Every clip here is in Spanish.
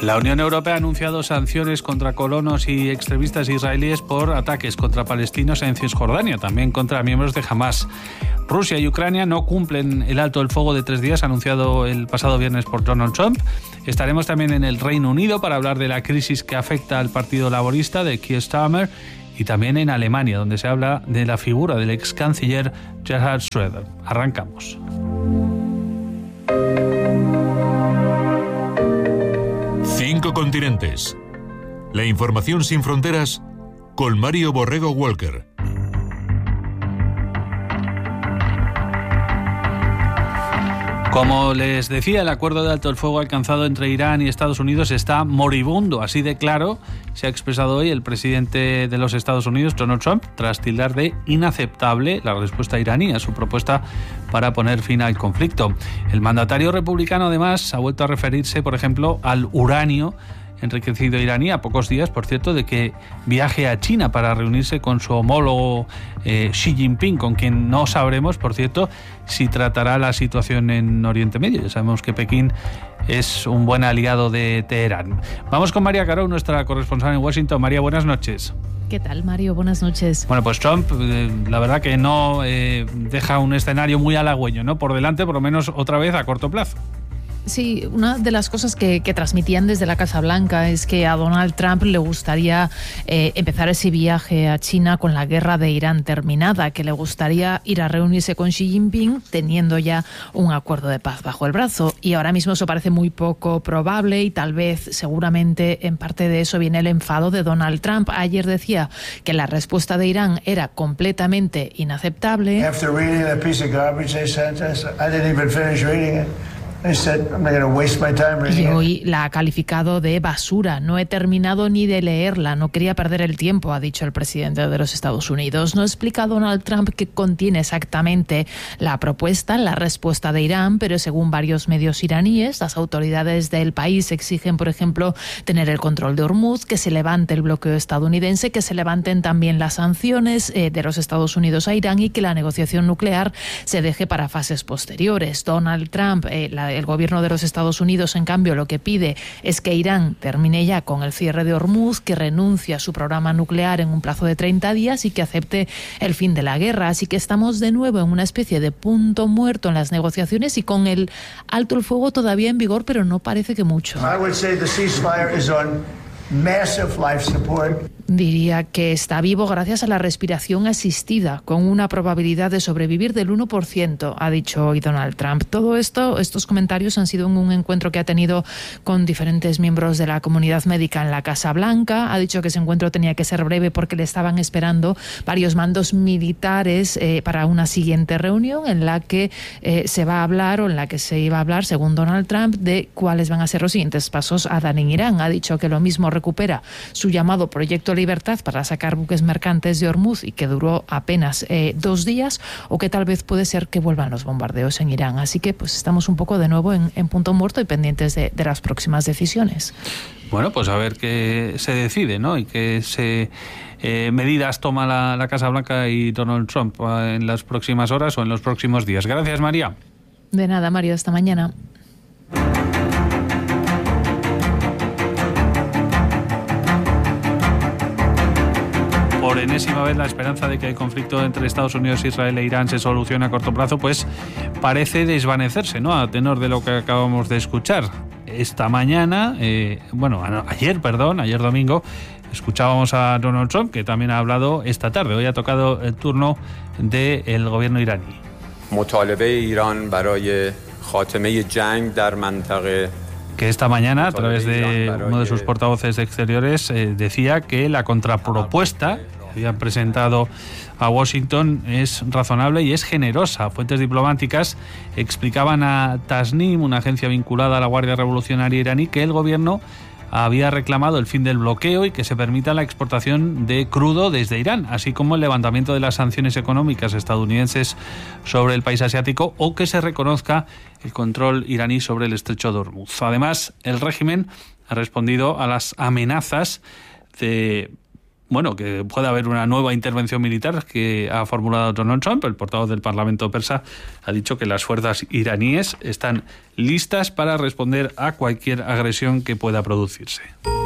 La Unión Europea ha anunciado sanciones contra colonos y extremistas israelíes por ataques contra palestinos en Cisjordania, también contra miembros de Hamás. Rusia y Ucrania no cumplen el alto el fuego de 3 días anunciado el pasado viernes por Donald Trump. Estaremos también en el Reino Unido para hablar de la crisis que afecta al Partido Laborista de Keir Starmer y también en Alemania, donde se habla de la figura del ex canciller Gerhard Schröder. Arrancamos. Cinco continentes. La información sin fronteras con Mario Borrego Walker. Como les decía, el acuerdo de alto el fuego alcanzado entre Irán y Estados Unidos está moribundo. Así de claro se ha expresado hoy el presidente de los Estados Unidos, Donald Trump, tras tildar de inaceptable la respuesta iraní a su propuesta para poner fin al conflicto. El mandatario republicano, además, ha vuelto a referirse, por ejemplo, al uranio enriquecido iraní, a pocos días, por cierto, de que viaje a China para reunirse con su homólogo Xi Jinping, con quien no sabremos, por cierto, si tratará la situación en Oriente Medio. Ya sabemos que Pekín es un buen aliado de Teherán. Vamos con María Caro, nuestra corresponsal en Washington. María, buenas noches. ¿Qué tal, Mario? Buenas noches. Bueno, pues Trump, la verdad que no deja un escenario muy halagüeño, ¿no? Por delante, por lo menos otra vez a corto plazo. Sí, una de las cosas que transmitían desde la Casa Blanca es que a Donald Trump le gustaría empezar ese viaje a China con la guerra de Irán terminada, que le gustaría ir a reunirse con Xi Jinping teniendo ya un acuerdo de paz bajo el brazo. Y ahora mismo eso parece muy poco probable y tal vez, seguramente, en parte de eso viene el enfado de Donald Trump. Ayer decía que la respuesta de Irán era completamente inaceptable. After reading that piece of garbage they sent us, I didn't even finish reading it. Y hoy la ha calificado de basura. No he terminado ni de leerla, no quería perder el tiempo, ha dicho el presidente de los Estados Unidos. No explica Donald Trump qué contiene exactamente la propuesta, la respuesta de Irán, pero según varios medios iraníes, las autoridades del país exigen, por ejemplo, tener el control de Hormuz, que se levante el bloqueo estadounidense, que se levanten también las sanciones de los Estados Unidos a Irán y que la negociación nuclear se deje para fases posteriores. Donald Trump, el gobierno de los Estados Unidos, en cambio, lo que pide es que Irán termine ya con el cierre de Hormuz, que renuncie a su programa nuclear en un plazo de 30 días y que acepte el fin de la guerra. Así que estamos de nuevo en una especie de punto muerto en las negociaciones y con el alto el fuego todavía en vigor, pero no parece que mucho. Diría que está vivo gracias a la respiración asistida, con una probabilidad de sobrevivir del 1%, ha dicho hoy Donald Trump. Todo esto, estos comentarios han sido en un encuentro que ha tenido con diferentes miembros de la comunidad médica en la Casa Blanca. Ha dicho que ese encuentro tenía que ser breve porque le estaban esperando varios mandos militares para una siguiente reunión en la que se va a hablar, o en la que se iba a hablar, según Donald Trump, de cuáles van a ser los siguientes pasos a dar en Irán. Ha dicho que lo mismo recupera su llamado Proyecto Libertad para sacar buques mercantes de Hormuz y que duró apenas 2 días, o que tal vez puede ser que vuelvan los bombardeos en Irán. Así que pues estamos un poco de nuevo en punto muerto y pendientes de las próximas decisiones. Bueno, pues a ver qué se decide, ¿no? Y qué medidas toma la Casa Blanca y Donald Trump en las próximas horas o en los próximos días. Gracias, María. De nada, Mario. Hasta mañana. Por enésima vez, la esperanza de que el conflicto entre Estados Unidos, Israel e Irán se solucione a corto plazo, pues parece desvanecerse, ¿no? A tenor de lo que acabamos de escuchar. Esta mañana, ayer domingo, escuchábamos a Donald Trump, que también ha hablado esta tarde. Hoy ha tocado el turno del gobierno iraní. Que esta mañana, a través de uno de sus portavoces de Exteriores, decía que la contrapropuesta que habían presentado a Washington es razonable y es generosa. Fuentes diplomáticas explicaban a Tasnim, una agencia vinculada a la Guardia Revolucionaria iraní, que el gobierno había reclamado el fin del bloqueo y que se permita la exportación de crudo desde Irán, así como el levantamiento de las sanciones económicas estadounidenses sobre el país asiático, o que se reconozca el control iraní sobre el estrecho de Hormuz. Además, el régimen ha respondido a las amenazas de que puede haber una nueva intervención militar que ha formulado Donald Trump. El portavoz del Parlamento persa ha dicho que las fuerzas iraníes están listas para responder a cualquier agresión que pueda producirse.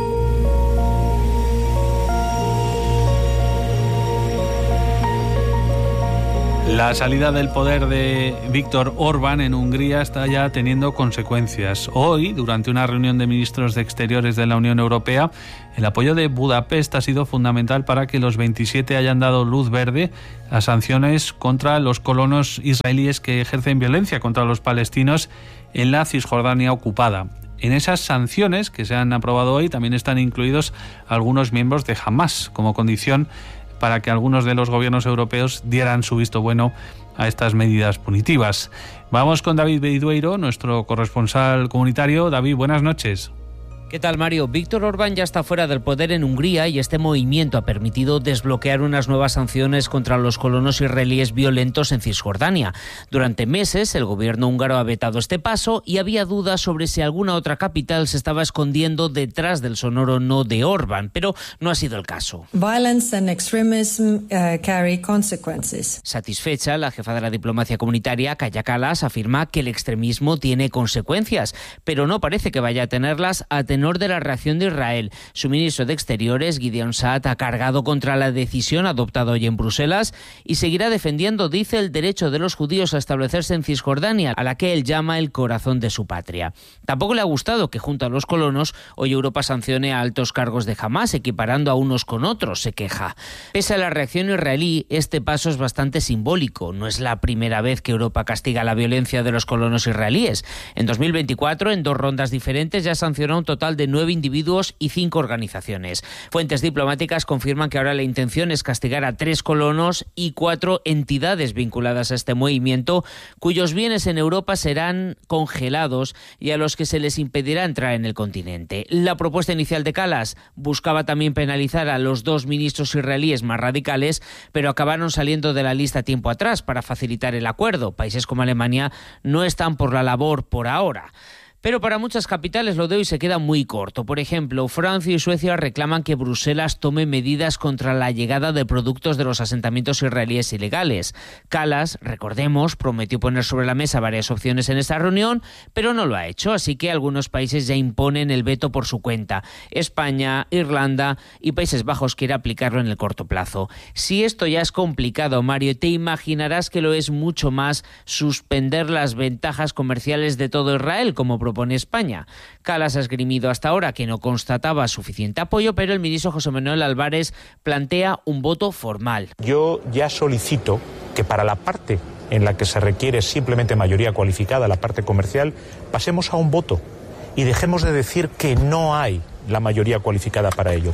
La salida del poder de Viktor Orbán en Hungría está ya teniendo consecuencias. Hoy, durante una reunión de ministros de Exteriores de la Unión Europea, el apoyo de Budapest ha sido fundamental para que los 27 hayan dado luz verde a sanciones contra los colonos israelíes que ejercen violencia contra los palestinos en la Cisjordania ocupada. En esas sanciones que se han aprobado hoy también están incluidos algunos miembros de Hamás, como condición para que algunos de los gobiernos europeos dieran su visto bueno a estas medidas punitivas. Vamos con David Beidueiro, nuestro corresponsal comunitario. David, buenas noches. ¿Qué tal, Mario? Víctor Orbán ya está fuera del poder en Hungría y este movimiento ha permitido desbloquear unas nuevas sanciones contra los colonos israelíes violentos en Cisjordania. Durante meses, el gobierno húngaro ha vetado este paso y había dudas sobre si alguna otra capital se estaba escondiendo detrás del sonoro no de Orbán, pero no ha sido el caso. Violence and extremism carry consequences. Satisfecha, la jefa de la diplomacia comunitaria, Kaja Kallas, afirma que el extremismo tiene consecuencias, pero no parece que vaya a tenerlas a tenor de la reacción de Israel. Su ministro de Exteriores, Gideon Saad, ha cargado contra la decisión adoptada hoy en Bruselas y seguirá defendiendo, dice, el derecho de los judíos a establecerse en Cisjordania, a la que él llama el corazón de su patria. Tampoco le ha gustado que, junto a los colonos, hoy Europa sancione a altos cargos de Hamás, equiparando a unos con otros, se queja. Pese a la reacción israelí, este paso es bastante simbólico. No es la primera vez que Europa castiga la violencia de los colonos israelíes. En 2024, en 2 rondas diferentes, ya sancionó un total de 9 individuos y 5 organizaciones. Fuentes diplomáticas confirman que ahora la intención es castigar a 3 colonos y 4 entidades vinculadas a este movimiento, cuyos bienes en Europa serán congelados y a los que se les impedirá entrar en el continente. La propuesta inicial de Kallas buscaba también penalizar a los 2 ministros israelíes más radicales, pero acabaron saliendo de la lista tiempo atrás para facilitar el acuerdo. Países como Alemania no están por la labor por ahora. Pero para muchas capitales lo de hoy se queda muy corto. Por ejemplo, Francia y Suecia reclaman que Bruselas tome medidas contra la llegada de productos de los asentamientos israelíes ilegales. Kallas, recordemos, prometió poner sobre la mesa varias opciones en esta reunión, pero no lo ha hecho, así que algunos países ya imponen el veto por su cuenta. España, Irlanda y Países Bajos quiere aplicarlo en el corto plazo. Si esto ya es complicado, Mario, te imaginarás que lo es mucho más suspender las ventajas comerciales de todo Israel, como propone España. Kallas ha esgrimido hasta ahora que no constataba suficiente apoyo, pero el ministro José Manuel Álvarez plantea un voto formal. Yo ya solicito que para la parte en la que se requiere simplemente mayoría cualificada, la parte comercial, pasemos a un voto y dejemos de decir que no hay la mayoría cualificada para ello.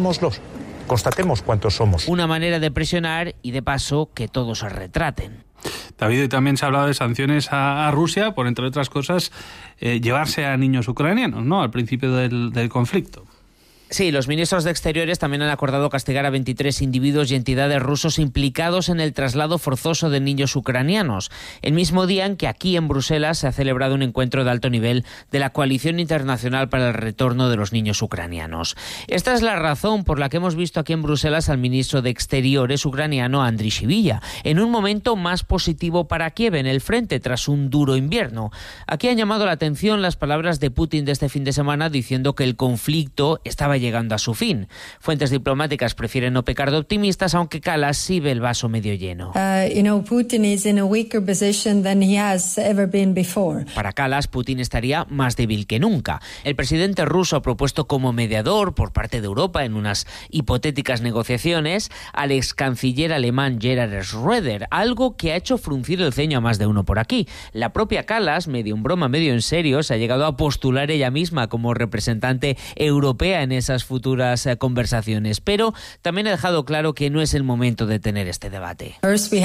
Constatemos cuántos somos. Una manera de presionar y de paso que todos se retraten. David, también se ha hablado de sanciones a Rusia por, entre otras cosas, llevarse a niños ucranianos, ¿no?, al principio del conflicto. Sí, los ministros de Exteriores también han acordado castigar a 23 individuos y entidades rusos implicados en el traslado forzoso de niños ucranianos, el mismo día en que aquí en Bruselas se ha celebrado un encuentro de alto nivel de la Coalición Internacional para el Retorno de los Niños Ucranianos. Esta es la razón por la que hemos visto aquí en Bruselas al ministro de Exteriores ucraniano, Andriy Sybiha, en un momento más positivo para Kiev en el frente tras un duro invierno. Aquí han llamado la atención las palabras de Putin de este fin de semana diciendo que el conflicto estaba llegando a su fin. Fuentes diplomáticas prefieren no pecar de optimistas, aunque Kallas sí ve el vaso medio lleno. Putin is in a weaker position than he has ever been before. Para Kallas, Putin estaría más débil que nunca. El presidente ruso ha propuesto como mediador por parte de Europa en unas hipotéticas negociaciones al ex canciller alemán Gerhard Schröder, algo que ha hecho fruncir el ceño a más de uno por aquí. La propia Kallas, medio en broma, medio en serio, se ha llegado a postular ella misma como representante europea en esas futuras conversaciones, pero también ha dejado claro que no es el momento de tener este debate.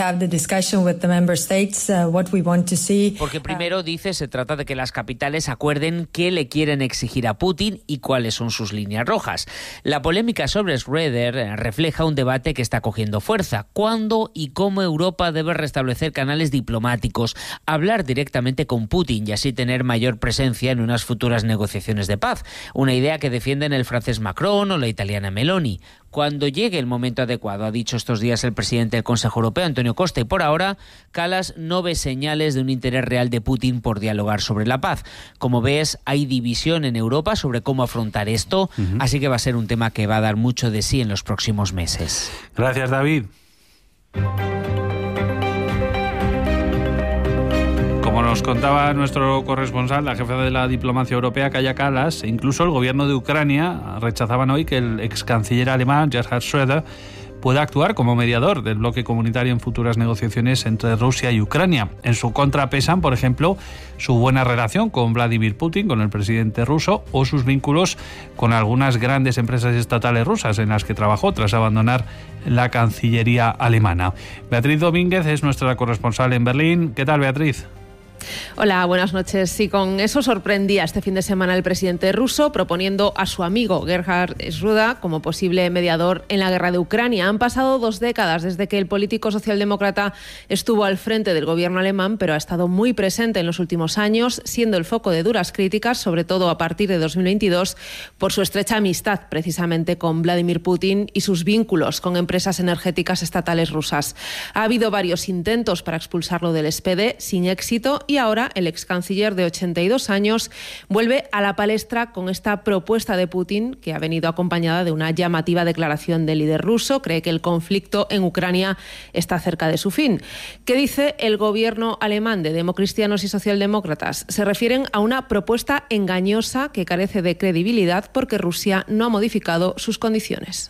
Porque primero, dice, se trata de que las capitales acuerden qué le quieren exigir a Putin y cuáles son sus líneas rojas. La polémica sobre Schröder refleja un debate que está cogiendo fuerza. ¿Cuándo y cómo Europa debe restablecer canales diplomáticos, hablar directamente con Putin y así tener mayor presencia en unas futuras negociaciones de paz? Una idea que defienden el francés francés Macron o la italiana Meloni. Cuando llegue el momento adecuado, ha dicho estos días el presidente del Consejo Europeo, Antonio Costa, y por ahora Kallas no ve señales de un interés real de Putin por dialogar sobre la paz. Como ves, hay división en Europa sobre cómo afrontar esto, así que va a ser un tema que va a dar mucho de sí en los próximos meses. Gracias, David. Como nos contaba nuestro corresponsal, la jefa de la diplomacia europea, Kaja Kallas, e incluso el gobierno de Ucrania rechazaban hoy que el ex canciller alemán Gerhard Schröder pueda actuar como mediador del bloque comunitario en futuras negociaciones entre Rusia y Ucrania. En su contra pesan, por ejemplo, su buena relación con Vladimir Putin, con el presidente ruso, o sus vínculos con algunas grandes empresas estatales rusas en las que trabajó tras abandonar la Cancillería alemana. Beatriz Domínguez es nuestra corresponsal en Berlín. ¿Qué tal, Beatriz? Hola, buenas noches. Sí, con eso sorprendía este fin de semana el presidente ruso, proponiendo a su amigo Gerhard Schröder como posible mediador en la guerra de Ucrania. Han pasado 2 décadas desde que el político socialdemócrata estuvo al frente del gobierno alemán, pero ha estado muy presente en los últimos años, siendo el foco de duras críticas, sobre todo a partir de 2022, por su estrecha amistad precisamente con Vladimir Putin y sus vínculos con empresas energéticas estatales rusas. Ha habido varios intentos para expulsarlo del SPD, sin éxito, y ahora el ex canciller de 82 años vuelve a la palestra con esta propuesta de Putin, que ha venido acompañada de una llamativa declaración del líder ruso. Cree que el conflicto en Ucrania está cerca de su fin. ¿Qué dice el gobierno alemán de democristianos y socialdemócratas? Se refieren a una propuesta engañosa que carece de credibilidad porque Rusia no ha modificado sus condiciones.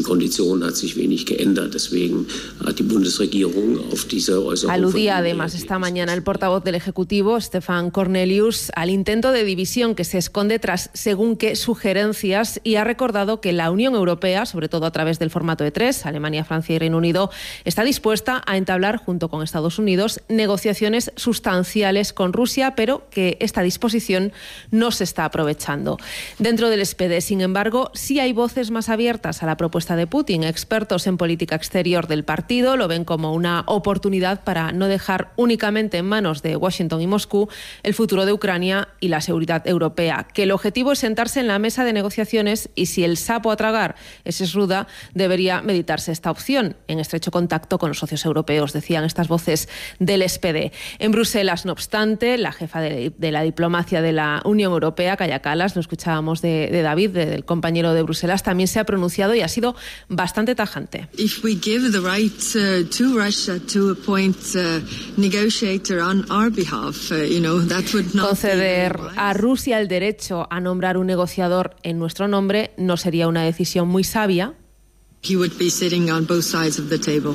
Aludía además esta mañana el portavoz del Ejecutivo, Stefan Cornelius, al intento de división que se esconde tras según qué sugerencias, y ha recordado que la Unión Europea, sobre todo a través del formato de 3, Alemania, Francia y Reino Unido, está dispuesta a entablar, junto con Estados Unidos, negociaciones sustanciales con Rusia, pero que esta disposición no se está aprovechando. Dentro del SPD, sin embargo, sí hay voces más abiertas a la propuesta de Putin. Expertos en política exterior del partido lo ven como una oportunidad para no dejar únicamente en manos de Washington y Moscú el futuro de Ucrania y la seguridad europea, que el objetivo es sentarse en la mesa de negociaciones, y si el sapo a tragar es Schröder, debería meditarse esta opción, en estrecho contacto con los socios europeos, decían estas voces del SPD. En Bruselas, no obstante, la jefa de la diplomacia de la Unión Europea, Kaja Kallas, lo escuchábamos de David, del compañero de Bruselas, también se ha pronunciado y ha sido bastante tajante. If we give the right to Russia to appoint negotiator on our behalf, that would not conceder a Rusia el derecho a nombrar un negociador en nuestro nombre no sería una decisión muy sabia. He would be sitting on both sides of the table.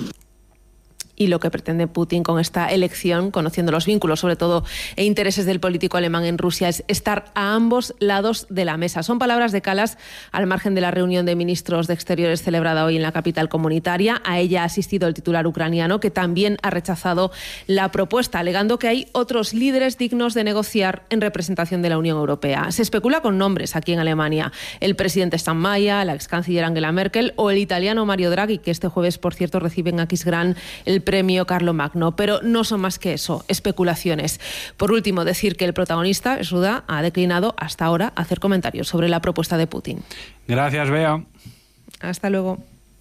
Y lo que pretende Putin con esta elección, conociendo los vínculos, sobre todo, e intereses del político alemán en Rusia, es estar a ambos lados de la mesa. Son palabras de Kallas al margen de la reunión de ministros de Exteriores celebrada hoy en la capital comunitaria. A ella ha asistido el titular ucraniano, que también ha rechazado la propuesta, alegando que hay otros líderes dignos de negociar en representación de la Unión Europea. Se especula con nombres aquí en Alemania: el presidente Steinmeier, la ex canciller Angela Merkel o el italiano Mario Draghi, que este jueves, por cierto, recibe en Aquisgrán el premio Carlomagno, pero no son más que eso, especulaciones. Por último, decir que el protagonista, Schröder, ha declinado hasta ahora hacer comentarios sobre la propuesta de Putin. Gracias, Bea. Hasta luego.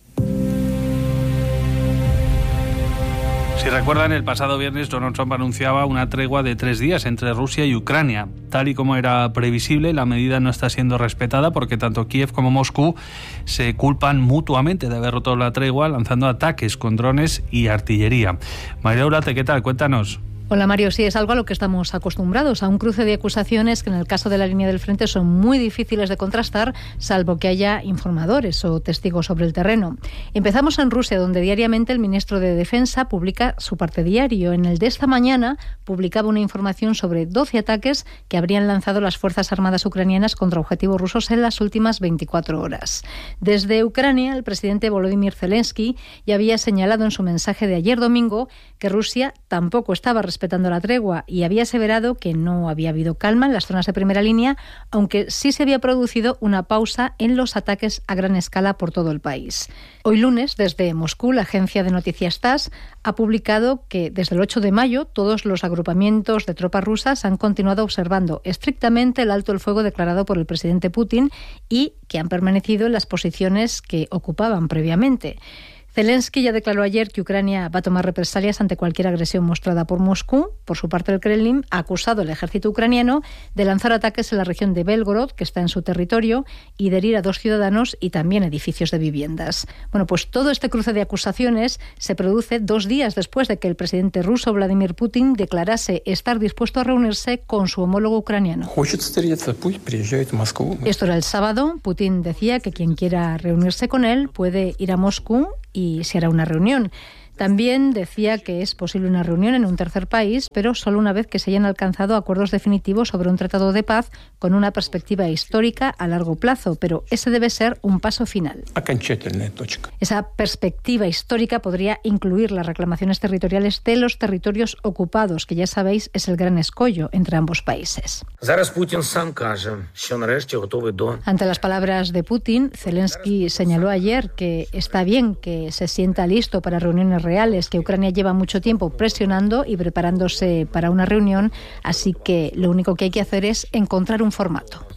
Si recuerdan, el pasado viernes Donald Trump anunciaba una tregua de 3 días entre Rusia y Ucrania. Tal y como era previsible, la medida no está siendo respetada porque tanto Kiev como Moscú se culpan mutuamente de haber roto la tregua, lanzando ataques con drones y artillería. María Urate, ¿qué tal? Cuéntanos. Hola Mario, sí, es algo a lo que estamos acostumbrados, a un cruce de acusaciones que en el caso de la línea del frente son muy difíciles de contrastar, salvo que haya informadores o testigos sobre el terreno. Empezamos en Rusia, donde diariamente el ministro de Defensa publica su parte diario. En el de esta mañana publicaba una información sobre 12 ataques que habrían lanzado las Fuerzas Armadas ucranianas contra objetivos rusos en las últimas 24 horas. Desde Ucrania, el presidente Volodymyr Zelensky ya había señalado en su mensaje de ayer domingo que Rusia tampoco estaba respetando la tregua y había aseverado que no había habido calma en las zonas de primera línea, aunque sí se había producido una pausa en los ataques a gran escala por todo el país. Hoy lunes, desde Moscú, la agencia de noticias TASS ha publicado que desde el 8 de mayo todos los agrupamientos de tropas rusas han continuado observando estrictamente el alto el fuego declarado por el presidente Putin y que han permanecido en las posiciones que ocupaban previamente. Zelensky ya declaró ayer que Ucrania va a tomar represalias ante cualquier agresión mostrada por Moscú. Por su parte, el Kremlin ha acusado al ejército ucraniano de lanzar ataques en la región de Belgorod, que está en su territorio, y de herir a 2 ciudadanos y también edificios de viviendas. Bueno, pues todo este cruce de acusaciones se produce 2 días después de que el presidente ruso Vladimir Putin declarase estar dispuesto a reunirse con su homólogo ucraniano. Esto era el sábado. Putin decía que quien quiera reunirse con él puede ir a Moscú y se hará una reunión. También decía que es posible una reunión en un tercer país, pero solo una vez que se hayan alcanzado acuerdos definitivos sobre un tratado de paz con una perspectiva histórica a largo plazo, pero ese debe ser un paso final. Esa perspectiva histórica podría incluir las reclamaciones territoriales de los territorios ocupados, que ya sabéis es el gran escollo entre ambos países. Ante las palabras de Putin, Zelensky señaló ayer que está bien que se sienta listo para reuniones reales, que Ucrania lleva mucho tiempo presionando y preparándose para una reunión, así que lo único que hay que hacer es encontrar un formato.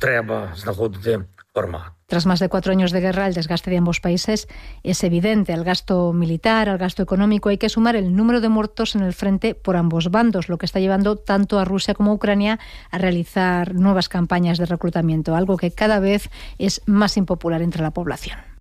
Tras más de 4 años de guerra, el desgaste de ambos países es evidente. Al gasto militar, al gasto económico, hay que sumar el número de muertos en el frente por ambos bandos, lo que está llevando tanto a Rusia como a Ucrania a realizar nuevas campañas de reclutamiento, algo que cada vez es más impopular entre la población.